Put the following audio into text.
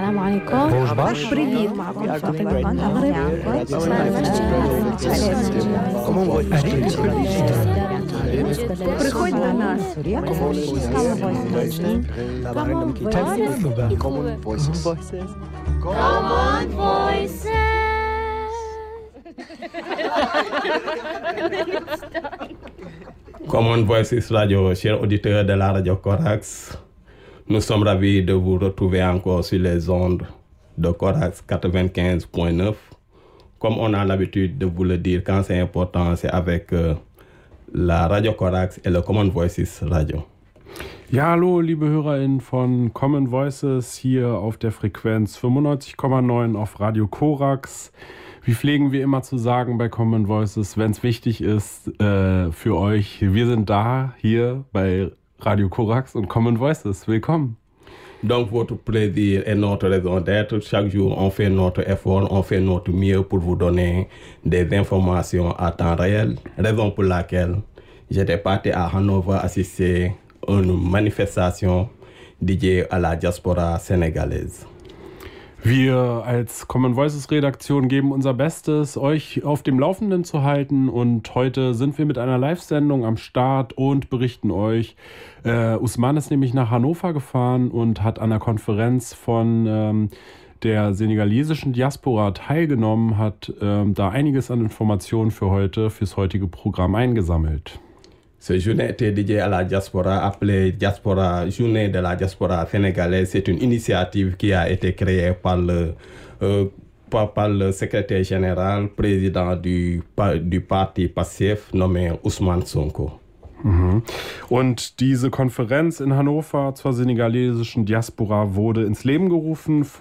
السلام عليكم. Привіт. Приходь на нас. Common Voices. Common Voices Radio, chers auditeurs de la radio Corax, nous sommes ravis de vous retrouver encore sur les ondes de Corax 95.9. Comme on a l'habitude de vous le dire quand c'est important, c'est avec la Radio Corax et le Common Voices Radio. Ja, hallo, liebe HörerInnen von Common Voices hier auf der Frequenz 95,9 auf Radio Corax. Wie pflegen wir immer zu sagen bei Common Voices, wenn es wichtig ist für euch, wir sind da, hier bei Radio Corax und Common Voices. Willkommen. Donc votre plaisir est notre raison d'être. Chaque jour, on fait notre effort, on fait notre mieux pour vous donner des informations à temps réel. Raison pour laquelle j'étais parti à Hannover assister à une manifestation dédiée à la diaspora sénégalaise. Wir als Common Voices Redaktion geben unser Bestes, euch auf dem Laufenden zu halten, und heute sind wir mit einer Live-Sendung am Start und berichten euch. Usman ist nämlich nach Hannover gefahren und hat an der Konferenz von der senegalesischen Diaspora teilgenommen, hat da einiges an Informationen fürs heutige Programm eingesammelt. Cette journée était dédiée à la diaspora, appelée Journée de la diaspora sénégalaise. C'est une initiative qui a été créée par le secrétaire général, président du Parti PASTEF, nommé Ousmane Sonko. Mhm. Und diese Konferenz in Hannover zur senegalesischen Diaspora wurde ins Leben gerufen